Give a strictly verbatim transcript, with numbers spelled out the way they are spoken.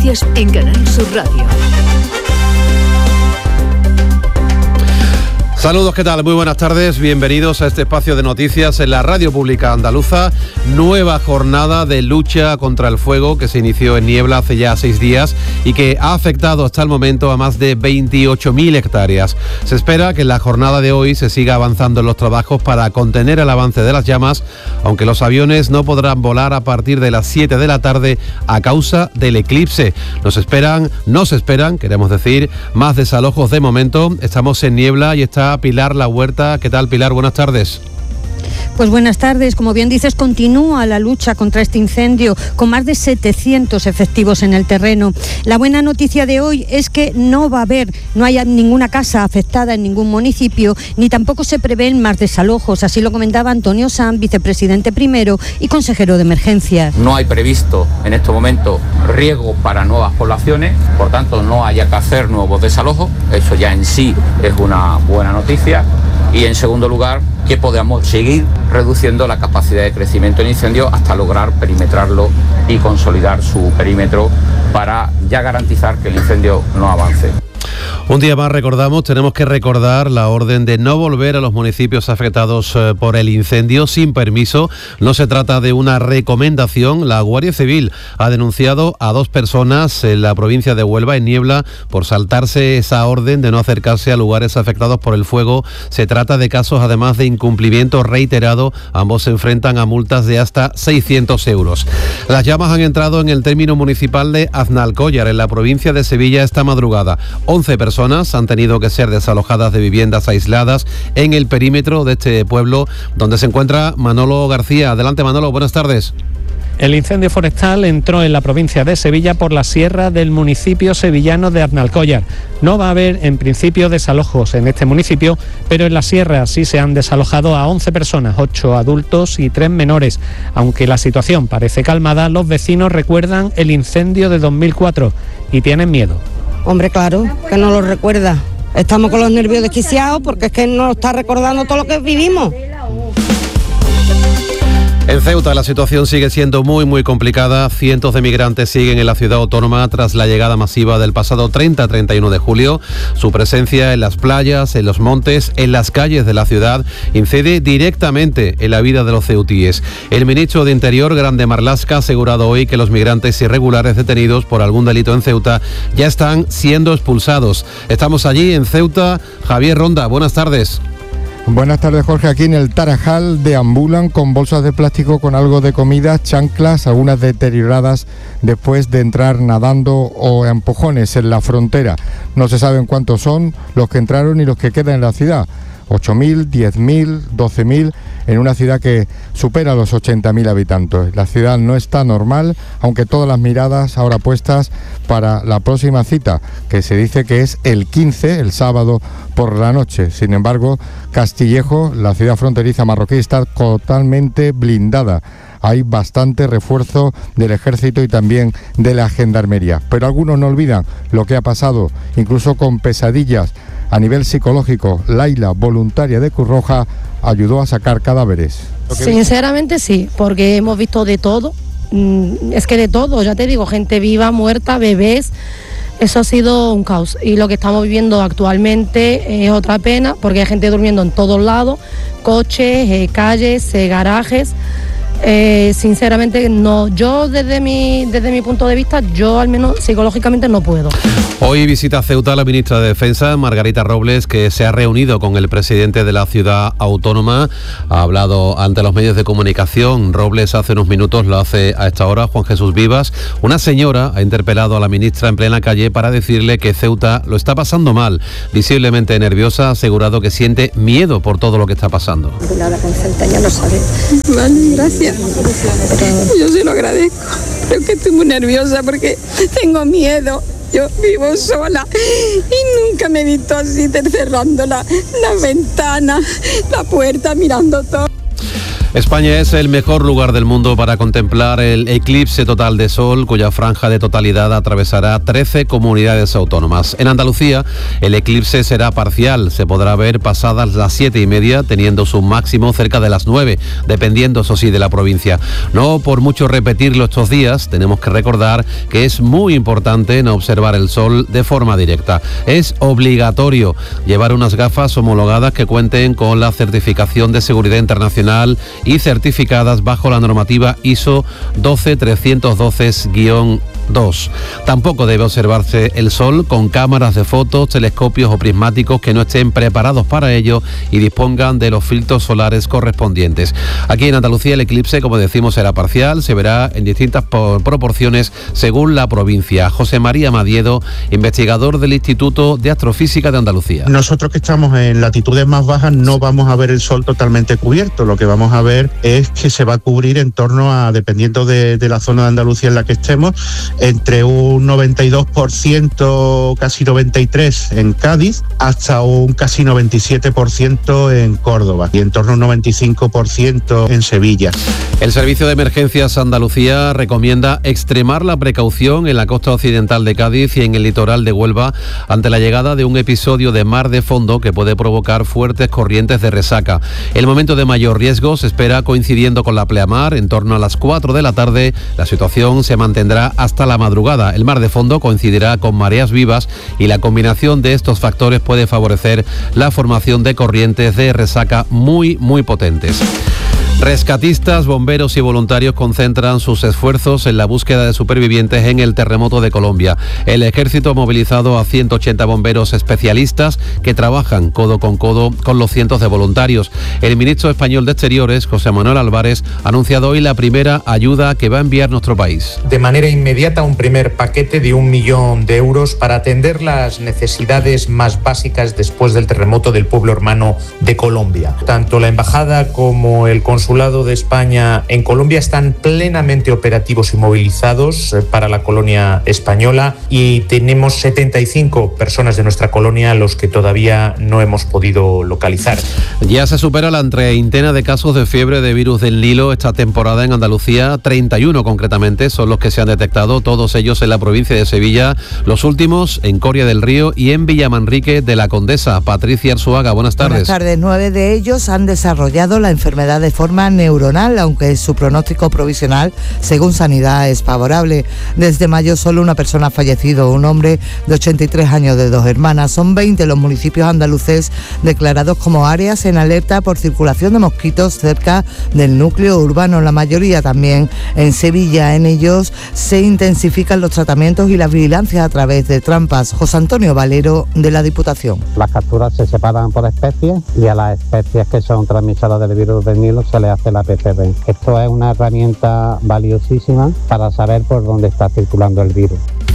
noticias en Canal Sur Radio. Saludos, ¿qué tal? Muy buenas tardes, bienvenidos a este espacio de noticias en la Radio Pública Andaluza. Nueva jornada de lucha contra el fuego que se inició en Niebla hace ya seis días y que ha afectado hasta el momento a más de veintiocho mil hectáreas. Se espera que en la jornada de hoy se siga avanzando en los trabajos para contener el avance de las llamas, aunque los aviones no podrán volar a partir de las siete de la tarde a causa del eclipse. Nos esperan, nos esperan, queremos decir, más desalojos de momento. Estamos en Niebla y está Pilar La Huerta. ¿Qué tal, Pilar? Buenas tardes. Pues buenas tardes. Como bien dices, continúa la lucha contra este incendio con más de setecientos efectivos en el terreno. La buena noticia de hoy es que no va a haber, no hay ninguna casa afectada en ningún municipio, ni tampoco se prevén más desalojos. Así lo comentaba Antonio Sanz, vicepresidente primero y consejero de emergencias. No hay previsto en este momento riesgo para nuevas poblaciones, por tanto no haya que hacer nuevos desalojos. Eso ya en sí es una buena noticia. Y en segundo lugar, que podamos seguir reduciendo la capacidad de crecimiento del incendio hasta lograr perimetrarlo y consolidar su perímetro para ya garantizar que el incendio no avance. Un día más recordamos, tenemos que recordar la orden de no volver a los municipios afectados eh, por el incendio sin permiso. No se trata de una recomendación. La Guardia Civil ha denunciado a dos personas en la provincia de Huelva, en Niebla, por saltarse esa orden de no acercarse a lugares afectados por el fuego. Se trata de casos, además, de incumplimiento reiterado. Ambos se enfrentan a multas de hasta seiscientos euros. Las llamas han entrado en el término municipal de Aznalcóllar, en la provincia de Sevilla, esta madrugada. once personas han tenido que ser desalojadas de viviendas aisladas en el perímetro de este pueblo, donde se encuentra Manolo García. Adelante, Manolo, buenas tardes. El incendio forestal entró en la provincia de Sevilla por la sierra del municipio sevillano de Aznalcóllar. No va a haber, en principio, desalojos en este municipio, pero en la sierra sí se han desalojado a once personas, ocho adultos y tres menores. Aunque la situación parece calmada, los vecinos recuerdan el incendio de dos mil cuatro y tienen miedo. Hombre, claro, que no lo recuerda. Estamos con los nervios desquiciados porque es que nos está recordando todo lo que vivimos. En Ceuta la situación sigue siendo muy muy complicada. Cientos de migrantes siguen en la ciudad autónoma tras la llegada masiva del pasado treinta a treinta y uno de julio. Su presencia en las playas, en los montes, en las calles de la ciudad incide directamente en la vida de los ceutíes. El ministro de Interior, Grande Marlaska, ha asegurado hoy que los migrantes irregulares detenidos por algún delito en Ceuta ya están siendo expulsados. Estamos allí en Ceuta. Javier Ronda, buenas tardes. Buenas tardes, Jorge. Aquí en el Tarajal deambulan con bolsas de plástico con algo de comida, chanclas, algunas deterioradas después de entrar nadando o a empujones en la frontera. No se saben cuántos son los que entraron y los que quedan en la ciudad. ocho mil, diez mil, doce mil, en una ciudad que supera los ochenta mil habitantes. La ciudad no está normal, aunque todas las miradas ahora puestas para la próxima cita, que se dice que es el quince, el sábado por la noche. Sin embargo, Castillejo, la ciudad fronteriza marroquí, está totalmente blindada. Hay bastante refuerzo del ejército y también de la gendarmería. Pero algunos no olvidan lo que ha pasado, incluso con pesadillas a nivel psicológico. Laila, voluntaria de Cruz Roja, ayudó a sacar cadáveres. Sinceramente sí, porque hemos visto de todo. Es que de todo, ya te digo, gente viva, muerta, bebés. Eso ha sido un caos. Y lo que estamos viviendo actualmente es otra pena, porque hay gente durmiendo en todos lados, coches, eh, calles, eh, garajes. Eh, sinceramente no, yo desde mi desde mi punto de vista, yo al menos psicológicamente no puedo. Hoy visita Ceuta la ministra de Defensa, Margarita Robles, que se ha reunido con el presidente de la ciudad autónoma. Ha hablado ante los medios de comunicación. Robles hace unos minutos, lo hace a esta hora Juan Jesús Vivas. Una señora ha interpelado a la ministra en plena calle para decirle que Ceuta lo está pasando mal. Visiblemente nerviosa, ha asegurado que siente miedo por todo lo que está pasando. Nada con Ceuta, ya lo sabe. Vale, gracias. Yo se lo agradezco, pero que estoy muy nerviosa porque tengo miedo. Yo vivo sola y nunca me he visto así, cerrando la, la ventana, la puerta, mirando todo. España es el mejor lugar del mundo para contemplar el eclipse total de sol, cuya franja de totalidad atravesará trece comunidades autónomas. En Andalucía, el eclipse será parcial. Se podrá ver pasadas las siete y media, teniendo su máximo cerca de las nueve, dependiendo, eso sí, de la provincia. No por mucho repetirlo estos días, tenemos que recordar que es muy importante no observar el sol de forma directa. Es obligatorio llevar unas gafas homologadas que cuenten con la certificación de seguridad internacional y certificadas bajo la normativa I S O doce trescientos doce guión dos. Tampoco debe observarse el sol con cámaras de fotos, telescopios o prismáticos que no estén preparados para ello y dispongan de los filtros solares correspondientes. Aquí en Andalucía el eclipse, como decimos, será parcial, se verá en distintas proporciones según la provincia. José María Madiedo, investigador del Instituto de Astrofísica de Andalucía. Nosotros que estamos en latitudes más bajas no vamos a ver el sol totalmente cubierto, lo que vamos a ver es que se va a cubrir en torno a, dependiendo de, de la zona de Andalucía en la que estemos, entre un noventa y dos por ciento, casi noventa y tres por ciento en Cádiz, hasta un casi noventa y siete por ciento en Córdoba y en torno a un noventa y cinco por ciento en Sevilla. El Servicio de Emergencias Andalucía recomienda extremar la precaución en la costa occidental de Cádiz y en el litoral de Huelva ante la llegada de un episodio de mar de fondo que puede provocar fuertes corrientes de resaca. El momento de mayor riesgo se espera coincidiendo con la pleamar en torno a las cuatro de la tarde. La situación se mantendrá hasta la madrugada. El mar de fondo coincidirá con mareas vivas y la combinación de estos factores puede favorecer la formación de corrientes de resaca muy, muy potentes. Rescatistas, bomberos y voluntarios concentran sus esfuerzos en la búsqueda de supervivientes en el terremoto de Colombia. El ejército ha movilizado a ciento ochenta bomberos especialistas que trabajan codo con codo con los cientos de voluntarios. El ministro español de Exteriores, José Manuel Álvarez, ha anunciado hoy la primera ayuda que va a enviar nuestro país. De manera inmediata, un primer paquete de un millón de euros para atender las necesidades más básicas después del terremoto del pueblo hermano de Colombia. Tanto la embajada como el consulado de España en Colombia están plenamente operativos y movilizados para la colonia española y tenemos setenta y cinco personas de nuestra colonia a los que todavía no hemos podido localizar. Ya se supera la treintena de casos de fiebre de virus del Nilo esta temporada en Andalucía. treinta y uno concretamente son los que se han detectado, todos ellos en la provincia de Sevilla, los últimos en Coria del Río y en Villamanrique de la Condesa. Patricia Arzuaga, buenas tardes. Buenas tardes. Nueve de ellos han desarrollado la enfermedad de forma neuronal, aunque su pronóstico provisional, según Sanidad, es favorable. Desde mayo solo una persona ha fallecido, un hombre de ochenta y tres años de dos hermanas. Son veinte los municipios andaluces declarados como áreas en alerta por circulación de mosquitos cerca del núcleo urbano, la mayoría también en Sevilla. En ellos se intensifican los tratamientos y la vigilancia a través de trampas. José Antonio Valero, de la Diputación. Las capturas se separan por especies y a las especies que son transmisoras del virus del Nilo se le hace la P C R. Esto es una herramienta valiosísima para saber por dónde está circulando el virus.